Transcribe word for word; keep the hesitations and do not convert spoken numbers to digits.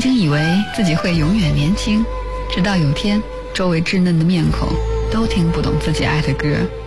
经以为自己会永远年轻，直到有天周围稚嫩的面孔都听不懂自己爱的歌。